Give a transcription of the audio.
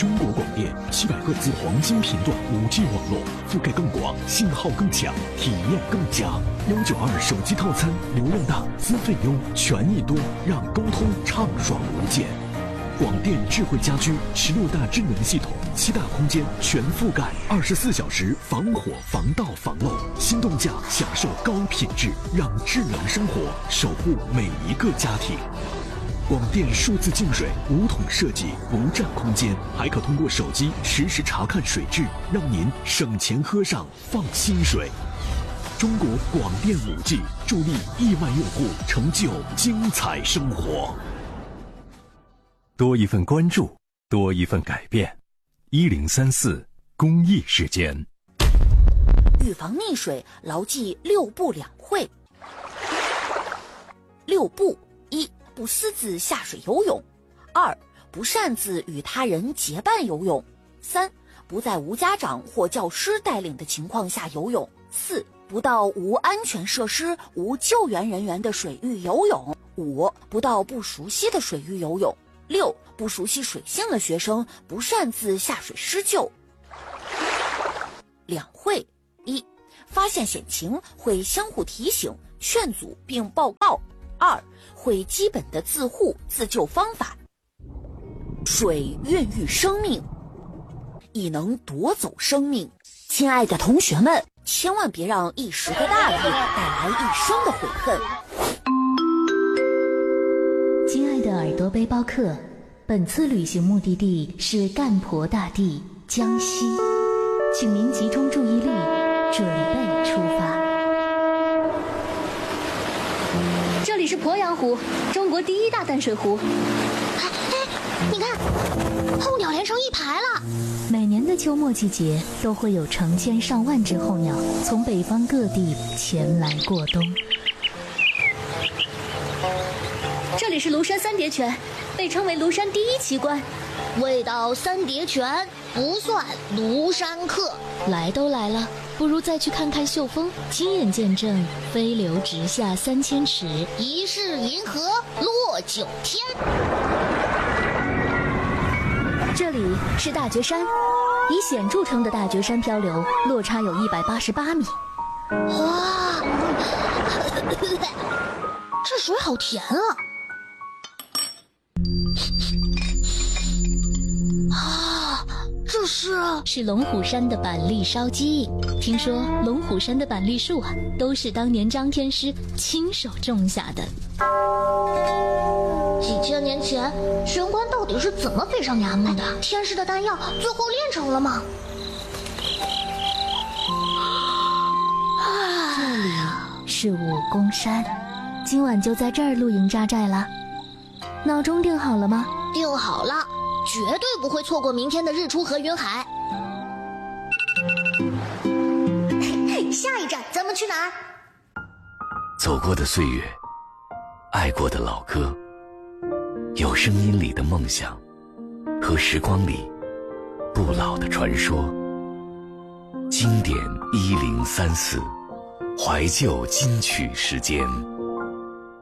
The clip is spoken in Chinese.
中国广电700赫兹黄金频段5G 网络，覆盖更广，信号更强，体验更佳。192手机套餐，流量大，资费优，权益多，让沟通畅爽无间。广电智慧家居16大智能系统，7大空间全覆盖，24小时防火防盗防漏，心动价享受高品质，让智能生活守护每一个家庭。广电数字净水无桶设计，不占空间，还可通过手机实时查看水质，让您省钱喝上放心水。中国广电5G助力亿万用户成就精彩生活。 多一份关注，多一份改变。1034公益时间。 预防溺水，牢记6不2会。6不：1、不私自下水游泳；2、不擅自与他人结伴游泳；3、不在无家长或教师带领的情况下游泳；4、不到无安全设施、无救援人员的水域游泳；5、不到不熟悉的水域游泳；6、不熟悉水性的学生不擅自下水施救。2会：1、发现险情会相互提醒、劝阻并报告；2、会基本的自护自救方法。水孕育生命，亦能夺走生命。亲爱的同学们，千万别让一时的大意带来一生的悔恨。 亲爱的耳朵背包客，本次旅行目的地是干婆大地江西，请您集中注意力，准备出发。 这里是鄱阳湖，中国第1大淡水湖。 哎，你看，候鸟连成一排了。 每年的秋末季节，都会有成千上万只候鸟从北方各地前来过冬。 这里是庐山三叠泉，被称为庐山第1奇观。 未到三叠泉，不算庐山客。 来都来了，不如再去看看秀峰，亲眼见证飞流直下3000尺， 疑是银河落9天。 这里是大觉山，以险著称的大觉山漂流落差有188米。 哇，这水好甜啊！啊，这是龙虎山的板栗烧鸡。听说龙虎山的板栗树啊，都是当年张天师亲手种下的。 几千年前，玄关到底是怎么飞上衙门的？天师的丹药最后炼成了吗？ 这里是武功山，今晚就在这儿露营扎寨了。闹钟定好了吗？ 定好了，绝对不会错过明天的日出和云海。下一站咱们去哪儿？ 走过的岁月，爱过的老歌，有声音里的梦想，和时光里不老的传说。经典1034，怀旧金曲时间。